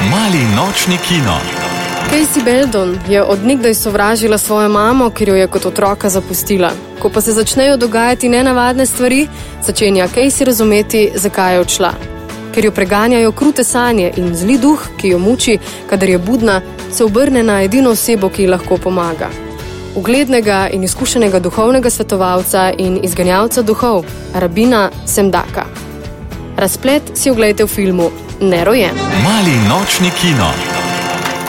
Mali nočni kino. Casey Beldon je od nekdaj sovražila svojo mamo, ker jo je kot otroka zapustila. Ko pa se začnejo dogajati nenavadne stvari, začenja Casey razumeti, zakaj je odšla. Ker jo preganjajo krute sanje in zli duh, ki jo muči, kadar je budna, se obrne na edino osebo, ki ji lahko pomaga. Uglednega in izkušenega duhovnega svetovalca in izganjalca duhov, rabina Semdaka. Razplet si oglejte v filmu Nerojen. Mali nočni kino.